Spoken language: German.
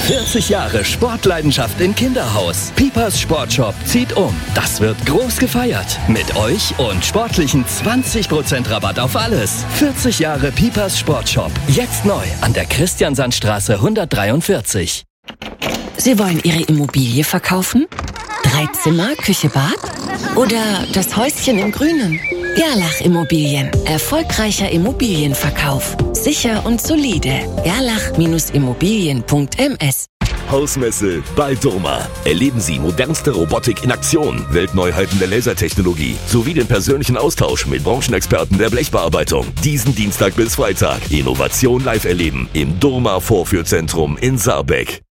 40 Jahre Sportleidenschaft in Kinderhaus. Pipas Sportshop zieht um. Das wird groß gefeiert. Mit euch und sportlichen 20% Rabatt auf alles. 40 Jahre Pipas Sportshop. Jetzt neu an der Christiansandstraße 143. Sie wollen Ihre Immobilie verkaufen? 3 Zimmer, Küche, Bad? Oder das Häuschen im Grünen? Gerlach Immobilien. Erfolgreicher Immobilienverkauf. Sicher und solide. gerlach-immobilien.ms. Hausmesse bei Durma. Erleben Sie modernste Robotik in Aktion, Weltneuheiten der Lasertechnologie sowie den persönlichen Austausch mit Branchenexperten der Blechbearbeitung. Diesen Dienstag bis Freitag Innovation live erleben im Durma Vorführzentrum in Saarbeck.